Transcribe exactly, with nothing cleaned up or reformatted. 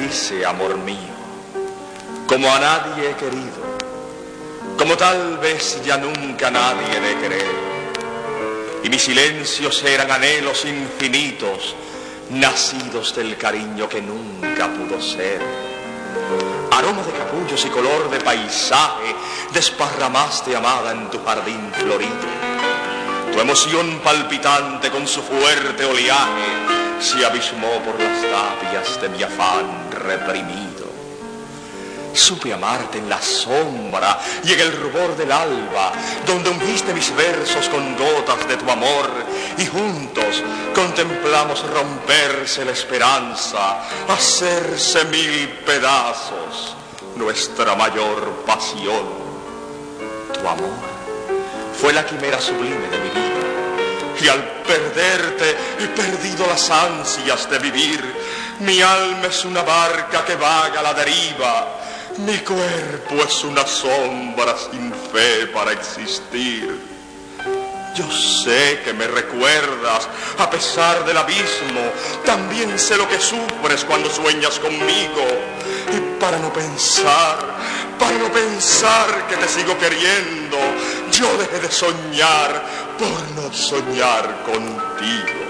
quise, amor mío, como a nadie he querido, como tal vez ya nunca nadie he de querer. Y mis silencios eran anhelos infinitos, nacidos del cariño que nunca pudo ser. Aroma de capullos y color de paisaje desparramaste, amada, en tu jardín florido. Tu emoción palpitante con su fuerte oleaje se abismó por las tapias de mi afán reprimido. Supe amarte en la sombra y en el rubor del alba, donde ungiste mis versos con gotas de tu amor, y juntos contemplamos romperse la esperanza, hacerse mil pedazos nuestra mayor pasión. Tu amor fue la quimera sublime de mi vida, y al perderte he perdido las ansias de vivir. Mi alma es una barca que vaga a la deriva, mi cuerpo es una sombra sin fe para existir. Yo sé que me recuerdas a pesar del abismo, también sé lo que sufres cuando sueñas conmigo. Y para no pensar, para no pensar que te sigo queriendo, yo dejé de soñar por no soñar contigo.